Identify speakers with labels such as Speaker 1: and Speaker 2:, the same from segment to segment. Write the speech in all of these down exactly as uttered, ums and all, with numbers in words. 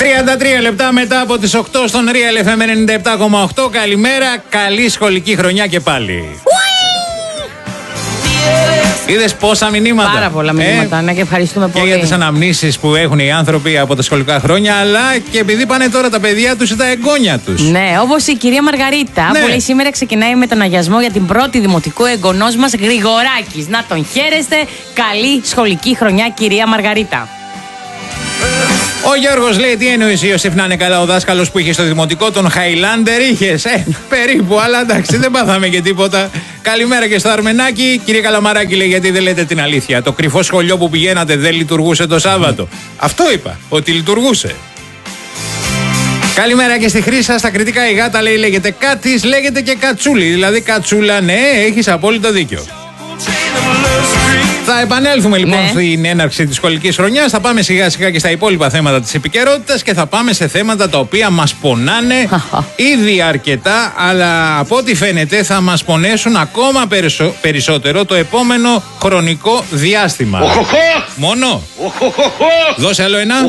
Speaker 1: τριάντα τρία λεπτά μετά από τις οκτώ στον Real εφ εμ ενενήντα επτά κόμμα οκτώ. Καλημέρα, καλή σχολική χρονιά και πάλι. Είδες πόσα μηνύματα.
Speaker 2: Πάρα πολλά μηνύματα, ε, ναι, και ευχαριστούμε πολύ.
Speaker 1: Και για τις αναμνήσεις που έχουν οι άνθρωποι από τα σχολικά χρόνια, αλλά και επειδή πάνε τώρα τα παιδιά τους ή τα εγγόνια τους.
Speaker 2: Ναι, όπως η κυρία Μαργαρίτα, ναι, που λέει σήμερα ξεκινάει με τον αγιασμό για την πρώτη δημοτικού εγγονός μας Γρηγοράκης. Να τον χαίρεστε. Καλή σχολική χρονιά, κυρία Μαργαρίτα.
Speaker 1: Ο Γιώργος λέει: τι εννοείς, Ιωσήφ, να είναι καλά ο δάσκαλος που είχε στο δημοτικό, τον Χάιλάντερ είχες? Ε, περίπου, αλλά εντάξει, δεν πάθαμε και τίποτα. Καλημέρα και στο Αρμενάκι. Κύριε Καλαμαράκη, λέει: γιατί δεν λέτε την αλήθεια? Το κρυφό σχολείο που πηγαίνατε δεν λειτουργούσε το Σάββατο? Αυτό είπα, ότι λειτουργούσε. Καλημέρα και στη Χρύσα. Στα κριτικά η γάτα λέει: λέγεται Κάτης, λέγεται και Κατσούλη. Δηλαδή Κατσούλα, ναι, έχεις απόλυτο δίκιο. Θα επανέλθουμε λοιπόν, ναι, στην έναρξη της σχολικής χρονιάς. Θα πάμε σιγά σιγά και στα υπόλοιπα θέματα της επικαιρότητας και θα πάμε σε θέματα τα οποία μας πονάνε ήδη αρκετά, αλλά από ό,τι φαίνεται θα μας πονέσουν ακόμα περισσο, περισσότερο το επόμενο χρονικό διάστημα. Μόνο. Δώσε άλλο ένα.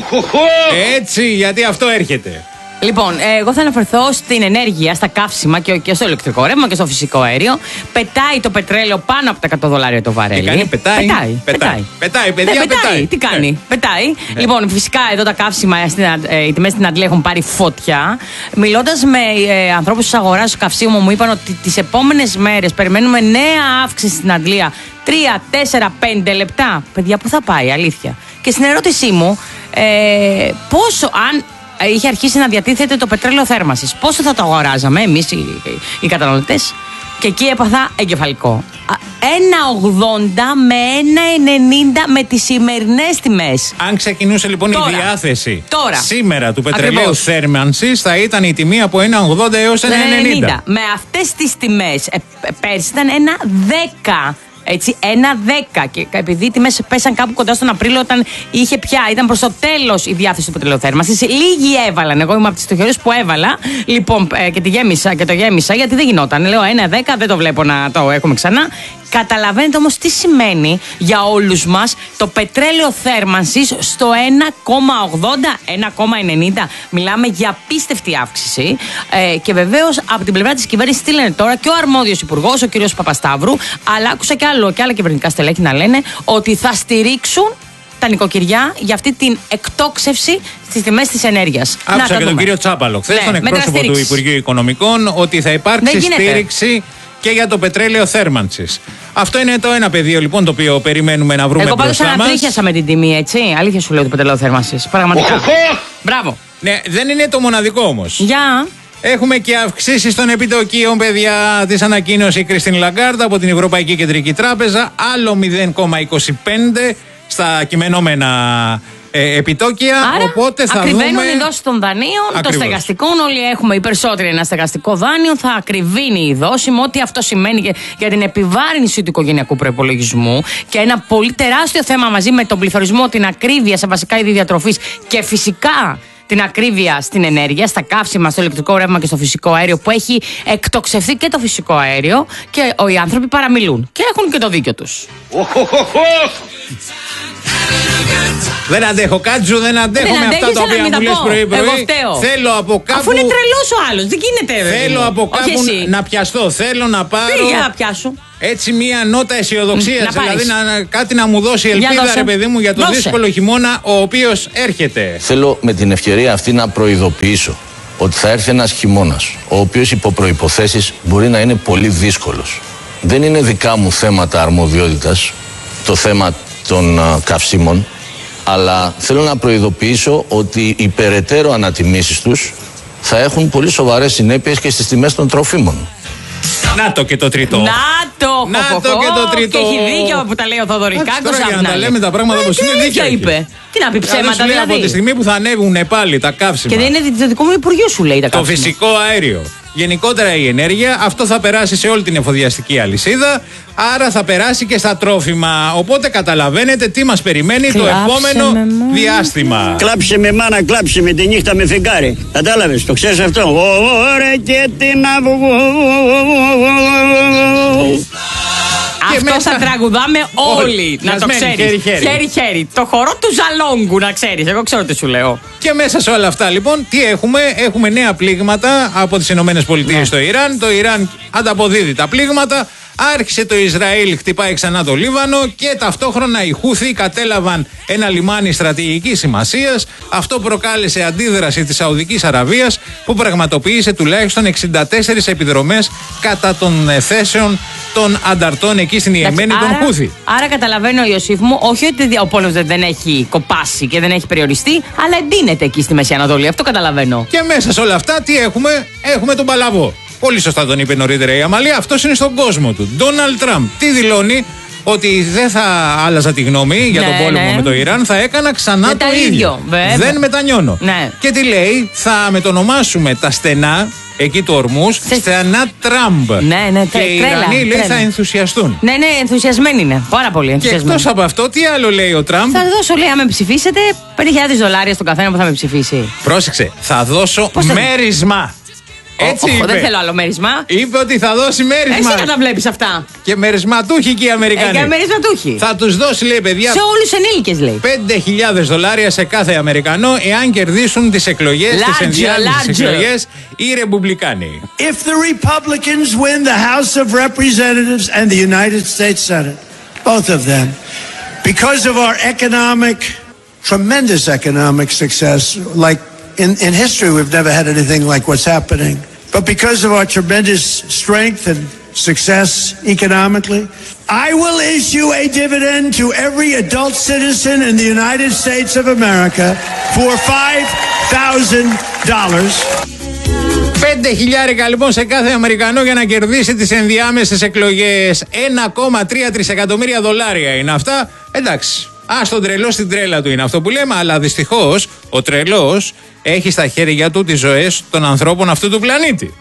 Speaker 1: Έτσι, γιατί αυτό έρχεται.
Speaker 2: Λοιπόν, εγώ θα αναφερθώ στην ενέργεια, στα καύσιμα και, και στο ηλεκτρικό ρεύμα και στο φυσικό αέριο. Πετάει το πετρέλαιο πάνω από τα εκατό δολάρια το βαρέλι.
Speaker 1: Τι κάνει, πετάει.
Speaker 2: Πετάει,
Speaker 1: πετάει. Πετάει, παιδιά,
Speaker 2: ναι, πετάει.
Speaker 1: πετάει.
Speaker 2: Τι κάνει,
Speaker 1: ναι.
Speaker 2: πετάει.
Speaker 1: Ναι.
Speaker 2: Λοιπόν, φυσικά εδώ τα καύσιμα, ε, οι τιμές στην Αντλία έχουν πάρει φωτιά. Μιλώντας με ε, ανθρώπους της αγοράς καυσίμου, μου είπαν ότι τις επόμενες μέρες περιμένουμε νέα αύξηση στην Αντλία. τρία, τέσσερα, πέντε λεπτά. Παιδιά, πού θα πάει, αλήθεια? Και στην ερώτησή μου, ε, πόσο, αν είχε αρχίσει να διατίθεται το πετρέλαιο θέρμανσης, πόσο θα το αγοράζαμε εμείς οι, οι, οι καταναλωτές? Και εκεί έπαθα εγκεφαλικό. ένα ογδόντα με ένα ενενήντα με τις σημερινές τιμές.
Speaker 1: Αν ξεκινούσε λοιπόν τώρα, η διάθεση
Speaker 2: τώρα,
Speaker 1: σήμερα του πετρελαίου
Speaker 2: ακριβώς
Speaker 1: θέρμανσης, θα ήταν η τιμή από ένα ογδόντα έως ένα ενενήντα.
Speaker 2: Με αυτές τις τιμές, ε, πέρσι ήταν ένα δέκα. Έτσι, ένα δέκα. Και επειδή οι τιμές πέσαν κάπου κοντά στον Απρίλιο, όταν είχε πια, ήταν προς το τέλος η διάθεση του πετρελαιοθέρμανσης. Λίγοι έβαλαν. Εγώ είμαι από τις τυχερές που έβαλα. Λοιπόν, ε, και, τη γέμισα, και το γέμισα, γιατί δεν γινόταν. Λέω ένα δέκα, δεν το βλέπω να το έχουμε ξανά. Καταλαβαίνετε όμως τι σημαίνει για όλους μας το πετρέλαιο θέρμανσης στο ένα κόμμα ογδόντα, ένα κόμμα ενενήντα. Μιλάμε για απίστευτη αύξηση. Ε, και βεβαίως από την πλευρά της κυβέρνησης στείλανε τώρα και ο αρμόδιος υπουργός, ο κ. Παπασταύρου, αλλά άκουσα και, άλλο, και άλλα κυβερνητικά στελέχη να λένε ότι θα στηρίξουν τα νοικοκυριά για αυτή την εκτόξευση στις τιμές της ενέργειας.
Speaker 1: Άκουσα και τον κύριο Τσάπαλο χθες, ναι, τον εκπρόσωπο του Υπουργείου Οικονομικών, ότι θα υπάρξει στήριξη και για το πετρέλαιο θέρμανσης. Αυτό είναι το ένα πεδίο λοιπόν το οποίο περιμένουμε να βρούμε.
Speaker 2: Εγώ
Speaker 1: μπροστά μας.
Speaker 2: Εγώ πάντως ανατρίχιασα με την τιμή, έτσι. Αλήθεια σου λέω το πετρέλαιο θέρμανσης. Πραγματικά. Μπράβο.
Speaker 1: Ναι, δεν είναι το μοναδικό όμως.
Speaker 2: Για.
Speaker 1: Έχουμε και αυξήσεις των επιτοκίων, παιδιά. Της ανακοίνωσε η Κριστίν Λαγκάρντ από την Ευρωπαϊκή Κεντρική Τράπεζα. Άλλο μηδέν κόμμα είκοσι πέντε στα κειμενόμενα ε, επιτόκια.
Speaker 2: Άρα,
Speaker 1: οπότε θα
Speaker 2: ακριβένουν
Speaker 1: δούμε...
Speaker 2: οι δόσεις των δανείων, ακριβώς, των στεγαστικών. Όλοι έχουμε οι περισσότεροι ένα στεγαστικό δάνειο. Θα ακριβίνει η δόση, με ό,τι αυτό σημαίνει για, για την επιβάρυνση του οικογενειακού προϋπολογισμού. Και ένα πολύ τεράστιο θέμα μαζί με τον πληθωρισμό, την ακρίβεια σε βασικά είδη διατροφής και φυσικά την ακρίβεια στην ενέργεια, στα καύσιμα, στο ηλεκτρικό ρεύμα και στο φυσικό αέριο, που έχει εκτοξευθεί και το φυσικό αέριο, και οι άνθρωποι παραμιλούν και έχουν και το δίκιο τους.
Speaker 1: Δεν αντέχω, Κάτζου, δεν αντέχω δεν με αυτά τα οποία μου λες πρωί-πρωί. Θέλω από κάπου.
Speaker 2: Αφού είναι τρελός ο άλλος, δεν γίνεται.
Speaker 1: Θέλω
Speaker 2: βέβαια.
Speaker 1: από κάπου να πιαστώ. Θέλω να πάρω.
Speaker 2: Τι, για πιάσω.
Speaker 1: Έτσι μια νότα αισιοδοξίας, δηλαδή να, κάτι να μου δώσει ελπίδα, ρε παιδί μου, για το
Speaker 2: δώσε.
Speaker 1: δύσκολο χειμώνα ο οποίος έρχεται.
Speaker 3: Θέλω με την ευκαιρία αυτή να προειδοποιήσω ότι θα έρθει ένας χειμώνας, ο οποίος υπό προϋποθέσεις μπορεί να είναι πολύ δύσκολος. Δεν είναι δικά μου θέματα αρμοδιότητας το θέμα των uh, καυσίμων, αλλά θέλω να προειδοποιήσω ότι οι περαιτέρω ανατιμήσεις τους θα έχουν πολύ σοβαρές συνέπειες και στις τιμές των τροφίμων.
Speaker 1: Να το και το τρίτο.
Speaker 2: Να το,
Speaker 1: να το και το τρίτο.
Speaker 2: Και έχει δίκιο που τα λέει ο Θοδωρικάκος.
Speaker 1: Τώρα για να τα λέμε τα πράγματα όπως είναι, δίκιο
Speaker 2: είπε. Τι να πει ψέματα, δηλαδή.
Speaker 1: Από τη στιγμή που θα ανέβουν πάλι τα καύσιμα.
Speaker 2: Και δεν είναι το δικό μου Υπουργείο, σου λέει τα καύσιμα.
Speaker 1: Το φυσικό αέριο. Γενικότερα η ενέργεια, αυτό θα περάσει σε όλη την εφοδιαστική αλυσίδα, άρα θα περάσει και στα τρόφιμα. Οπότε καταλαβαίνετε τι μας περιμένει κλάψε το επόμενο με διάστημα.
Speaker 4: Κλάψε με μάνα, κλάψε με τη νύχτα με φεγγάρι. Κατάλαβες, το ξέρεις αυτό. Ωραία και την αυγό.
Speaker 2: Αυτό μέσα... θα τραγουδάμε όλοι, να το ξέρεις.
Speaker 1: Χέρι-χέρι.
Speaker 2: Χέρι-χέρι. Το χορό του Ζαλόγκου, να ξέρεις. Εγώ ξέρω τι σου λέω.
Speaker 1: Και μέσα σε όλα αυτά, λοιπόν, τι έχουμε? Έχουμε νέα πλήγματα από τις Ηνωμένες Πολιτείες ναι. στο Ιράν. Το Ιράν ανταποδίδει τα πλήγματα. Άρχισε το Ισραήλ, χτυπάει ξανά το Λίβανο και ταυτόχρονα οι Χούθοι κατέλαβαν ένα λιμάνι στρατηγικής σημασίας. Αυτό προκάλεσε αντίδραση της Σαουδικής Αραβίας που πραγματοποίησε τουλάχιστον εξήντα τέσσερις επιδρομές κατά των θέσεων των ανταρτών εκεί στην Ιεμένη των Χούθη.
Speaker 2: Άρα καταλαβαίνω, Ιωσήφ μου, όχι ότι ο πόλεμος δεν έχει κοπάσει και δεν έχει περιοριστεί, αλλά εντείνεται εκεί στη Μέση Ανατολή. Αυτό καταλαβαίνω.
Speaker 1: Και μέσα σε όλα αυτά τι έχουμε? Έχουμε τον Παλαβό. Πολύ σωστά τον είπε νωρίτερα η Αμαλία. Αυτός είναι στον κόσμο του. Ντόναλντ Τραμπ. Τι δηλώνει? Ότι δεν θα άλλαζα τη γνώμη για
Speaker 2: ναι,
Speaker 1: τον πόλεμο
Speaker 2: ναι.
Speaker 1: με το Ιράν. Θα έκανα ξανά
Speaker 2: με
Speaker 1: το
Speaker 2: ίδιο.
Speaker 1: ίδιο.
Speaker 2: Βέβαια.
Speaker 1: Δεν μετανιώνω.
Speaker 2: Ναι.
Speaker 1: Και τι λέει? Θα μετονομάσουμε τα στενά εκεί του Ορμούς
Speaker 2: Σε...
Speaker 1: στενά Τραμπ.
Speaker 2: Ναι, ναι,
Speaker 1: και οι Ιρανοί λέει θα ενθουσιαστούν.
Speaker 2: Ναι, ναι, ενθουσιασμένοι είναι. Πάρα πολύ ενθουσιασμένοι.
Speaker 1: Και εκτός από αυτό, τι άλλο λέει ο Τραμπ?
Speaker 2: Θα δώσω, λέει, αν με ψηφίσετε, πέντε χιλιάδες δολάρια στον καθένα που θα με ψηφίσει.
Speaker 1: Πρόσεξε, θα δώσω
Speaker 2: θα...
Speaker 1: μέρισμα. Έτσι
Speaker 2: oh,
Speaker 1: είπε.
Speaker 2: Δεν θέλω άλλο μέρισμα.
Speaker 1: Είπε ότι θα δώσει μέρισμα.
Speaker 2: Εσύ να τα βλέπεις αυτά.
Speaker 1: Και μερισματούχοι και οι Αμερικανοί.
Speaker 2: Ε, και μέρισματούχοι.
Speaker 1: Θα τους δώσει, λέει, παιδιά,
Speaker 2: σε όλους τους ενήλικες, λέει,
Speaker 1: πέντε χιλιάδες δολάρια σε κάθε Αμερικανό εάν κερδίσουν τις εκλογές, τις ενδιάμεσες εκλογές οι Ρεπουμπλικάνοι.
Speaker 5: If the Republicans win the House of Representatives and the United States Senate, both of them, because of our economic, tremendous economic success, like In, in history, we've never had anything like what's happening. But because of our tremendous strength and success economically, I will issue a dividend to every adult citizen in the United States of America for five thousand dollars.
Speaker 1: Πέντε χιλιάρικα λοιπόν σε κάθε Αμερικανό για να κερδίσει τις ενδιάμεσες εκλογές. ένα κόμμα τρία τρισεκατομμύρια δολάρια είναι αυτά. Εντάξει. Α, στον τρελό στην τρέλα του είναι αυτό που λέμε, αλλά δυστυχώς ο τρελός έχει στα χέρια του τις ζωές των ανθρώπων αυτού του πλανήτη.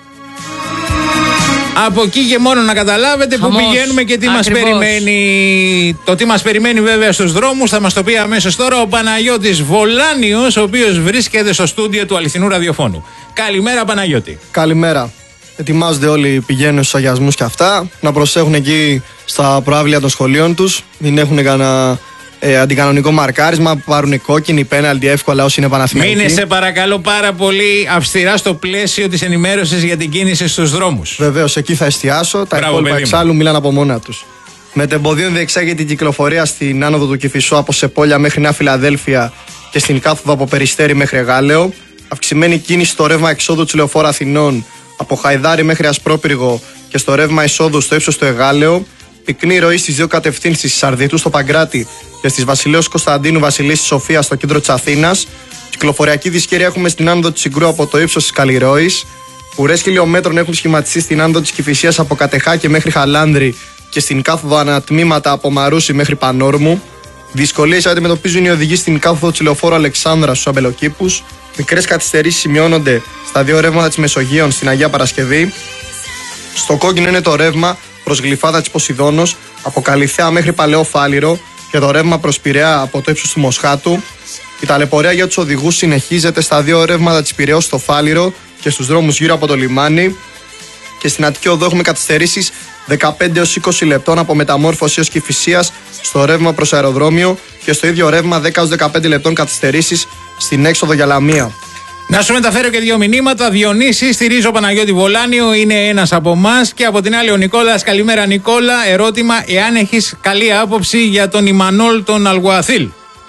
Speaker 1: Από εκεί και μόνο να καταλάβετε που πηγαίνουμε και τι μας περιμένει. Το τι μας περιμένει βέβαια στους δρόμους θα μας το πει αμέσως τώρα ο Παναγιώτης Βολάνιος, ο οποίος βρίσκεται στο στούντιο του αληθινού ραδιοφώνου. Καλημέρα, Παναγιώτη.
Speaker 6: Καλημέρα. Ετοιμάζονται όλοι, πηγαίνουν στους αγιασμούς και αυτά. Να προσέχουν εκεί στα προάβλια των σχολείων τους. Μην έχουν κανένα ε, αντικανονικό μαρκάρισμα, πάρουν κόκκινη, πέναλτι εύκολα όσοι είναι Παναθηναϊκοί.
Speaker 1: Μείνε σε παρακαλώ πάρα πολύ αυστηρά στο πλαίσιο της ενημέρωσης για την κίνηση στους δρόμους.
Speaker 6: Βεβαίως, εκεί θα εστιάσω. Τα
Speaker 1: Μπράβο,
Speaker 6: υπόλοιπα εξάλλου μιλάνε από μόνα τους. Μετεμποδίων διεξάγεται η κυκλοφορία στην άνοδο του Κηφισού από Σεπόλια μέχρι Νέα Φιλαδέλφια και στην κάθοδο από Περιστέρι μέχρι Εγάλεο. Αυξημένη κίνηση στο ρεύμα εξόδου της Λεωφόρου Αθηνών από Χαϊδάρι μέχρι Ασπρόπυργο και στο ρεύμα εισόδου στο ύψος του Εγάλεο. Πυκνή ροή στις δύο κατευθύνσεις, στις Σαρδιτού στο Παγκράτη και στις Βασιλέως Κωνσταντίνου Βασιλής στη Σοφία στο κέντρο της Αθήνας. Κυκλοφοριακή δυσκαιρία έχουμε στην άνοδο της Συγκρού από το ύψος της Καλλιρόης. Ουρές χιλιόμετρων έχουν σχηματιστεί στην άνοδο της Κηφισίας από Κατεχάκη μέχρι Χαλάνδρη και στην κάθοδο ανατμήματα από Μαρούσι μέχρι Πανόρμου. Δυσκολίες αντιμετωπίζουν οι οδηγοί στην κάθοδο της Λεωφόρου Αλεξάνδρα στους Αμπελοκήπους. Μικρές καθυστερήσεις σημειώνονται στα δύο ρεύματα της Μεσογείων στην Αγία Παρασκευή. Στο κόκκινο είναι το ρεύμα προς Γλυφάδα της Ποσειδώνος από Καλυθέα μέχρι Παλαιό Φάληρο και το ρεύμα προς Πειραιά από το ύψος του Μοσχάτου. Η ταλαιπωρία για τους οδηγούς συνεχίζεται στα δύο ρεύματα της Πειραιώς στο Φάληρο και στους δρόμους γύρω από το λιμάνι. Και στην Αττική Οδό έχουμε καθυστερήσεις δεκαπέντε έως είκοσι λεπτών από Μεταμόρφωση έως Κηφισίας στο ρεύμα προς αεροδρόμιο και στο ίδιο ρεύμα δέκα έως δεκαπέντε λεπτών καθυστερήσεις στην έξοδο για Λαμία.
Speaker 1: Να σου μεταφέρω και δύο μηνύματα. Διονύση, στηρίζω Παναγιώτη Βολάνιο, είναι ένας από εμάς. Και από την άλλη ο Νικόλας. Καλημέρα, Νικόλα. Ερώτημα, εάν έχεις καλή άποψη για τον Ιμανόλ τον Αλγουαθίλ.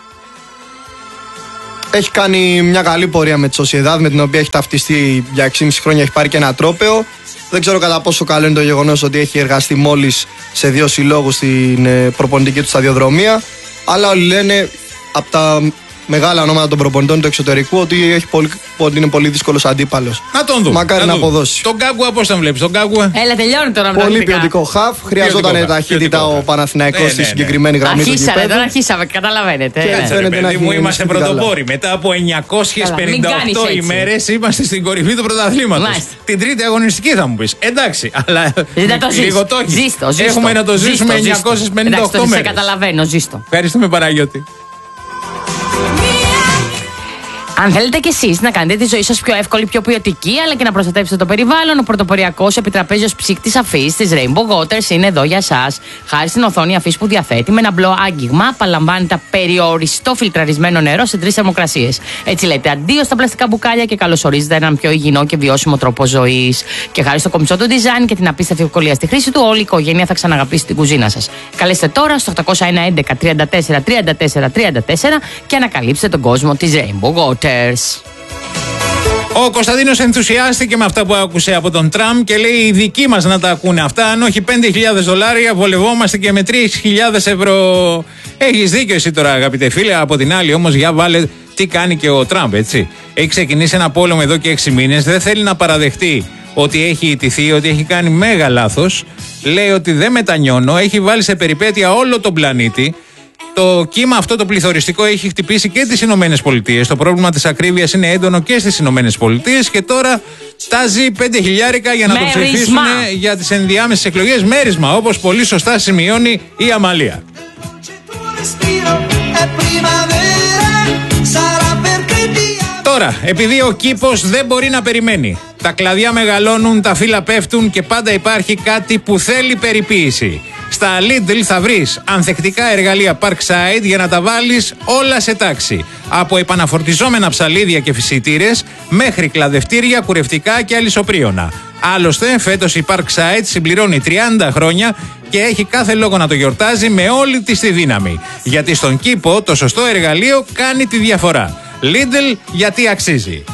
Speaker 6: Έχει κάνει μια καλή πορεία με τη Σοσιεδάδ, με την οποία έχει ταυτιστεί για έξι και μισό χρόνια, έχει πάρει και ένα τρόπαιο. Δεν ξέρω κατά πόσο καλό είναι το γεγονός ότι έχει εργαστεί μόλις σε δύο συλλόγους στην προπονητική του σταδιοδρομία. Αλλά όλοι λένε από τα μεγάλα ονόματα των προπονητών του εξωτερικού ότι, έχει πολύ, ότι είναι πολύ δύσκολος αντίπαλος.
Speaker 1: Να τον δούμε.
Speaker 6: Μακάρι να, να αποδώσει.
Speaker 1: Τον Γκάγκουα πώς τον βλέπεις, τον Γκάγκουα.
Speaker 2: Έλα, τελειώνει τώρα με τα
Speaker 6: πολύ ποιοτικό χαφ. Χρειαζόταν ταχύτητα ο Παναθηναϊκός στη συγκεκριμένη γραμμή του γηπέδου.
Speaker 2: Αρχίσαμε, τώρα αρχίσαμε, καταλαβαίνετε.
Speaker 1: Μου είμαστε πρωτοπόροι. Μετά από εννιακόσιες πενήντα οκτώ ημέρες είμαστε στην κορυφή του πρωταθλήματος. Την τρίτη αγωνιστική θα μου πεις. Εντάξει, αλλά λίγο το έχεις. Έχουμε να το ζήσουμε εννιακόσιες πενήντα οκτώ μέρες.
Speaker 2: Σε καταλαβαίνω, ζήστο.
Speaker 1: Ευχαριστούμε, Παναγιώτη.
Speaker 2: Αν θέλετε κι εσείς να κάνετε τη ζωή σας πιο εύκολη, πιο ποιοτική, αλλά και να προστατεύσετε το περιβάλλον, ο πρωτοποριακός επιτραπέζιος ψύκτης αφής της Rainbow Waters είναι εδώ για σας. Χάρη στην οθόνη αφής που διαθέτει με ένα μπλο άγγιγμα, απαλαμβάνετε απεριοριστό φιλτραρισμένο νερό σε τρεις θερμοκρασίες. Έτσι λέτε αντίο στα πλαστικά μπουκάλια και καλωσορίζετε έναν πιο υγιεινό και βιώσιμο τρόπο ζωής. Και χάρη στο κομψό του design και την απίστευτη ευκολία στη χρήση του, όλη η οικογένεια θα ξαναγαπήσει την κουζίνα σας. Καλέστε τώρα στο οκτώ ένα ένα τριάντα τέσσερα τριάντα τέσσερα τριάντα τέσσερα και ανακαλύψτε τον κόσμο της Rainbow Waters.
Speaker 1: Ο Κωνσταντίνος ενθουσιάστηκε με αυτά που άκουσε από τον Τραμπ και λέει: οι δικοί μας να τα ακούνε αυτά. Αν όχι πέντε χιλιάδες δολάρια, βολευόμαστε και με τρεις χιλιάδες ευρώ. Έχεις δίκιο εσύ τώρα, αγαπητέ φίλε. Από την άλλη, όμως, για βάλε τι κάνει και ο Τραμπ, έτσι. Έχει ξεκινήσει ένα πόλεμο εδώ και έξι μήνες. Δεν θέλει να παραδεχτεί ότι έχει ιτηθεί, ότι έχει κάνει μέγα λάθος. Λέει ότι δεν μετανιώνω. Έχει βάλει σε περιπέτεια όλο τον πλανήτη. Το κύμα αυτό το πληθωριστικό έχει χτυπήσει και τις Ηνωμένες Πολιτείες. Το πρόβλημα της ακρίβειας είναι έντονο και στις Ηνωμένες Πολιτείες και τώρα τάζει πέντε χιλιάρικα για να
Speaker 2: Μέρισμα.
Speaker 1: το ψηφίσουν για τις ενδιάμεσες εκλογές. Μέρισμα, όπως πολύ σωστά σημειώνει η Αμαλία. Τώρα, επειδή ο κήπος δεν μπορεί να περιμένει, τα κλαδιά μεγαλώνουν, τα φύλλα πέφτουν και πάντα υπάρχει κάτι που θέλει περιποίηση. Στα Lidl θα βρεις ανθεκτικά εργαλεία Parkside για να τα βάλεις όλα σε τάξη. Από επαναφορτιζόμενα ψαλίδια και φυσιτήρες μέχρι κλαδευτήρια, κουρευτικά και αλυσοπρίωνα. Άλλωστε, φέτος η Parkside συμπληρώνει τριάντα χρόνια και έχει κάθε λόγο να το γιορτάζει με όλη της τη δύναμη. Γιατί στον κήπο το σωστό εργαλείο κάνει τη διαφορά. Lidl, γιατί αξίζει.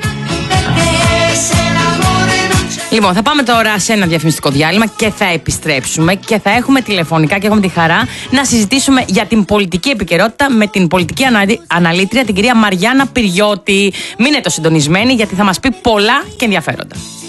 Speaker 2: Λοιπόν, θα πάμε τώρα σε ένα διαφημιστικό διάλειμμα και θα επιστρέψουμε και θα έχουμε τηλεφωνικά και έχουμε τη χαρά να συζητήσουμε για την πολιτική επικαιρότητα με την πολιτική ανα... αναλήτρια, την κυρία Μαριάννα Πυριώτη. Μείνετε συντονισμένοι γιατί θα μας πει πολλά και ενδιαφέροντα.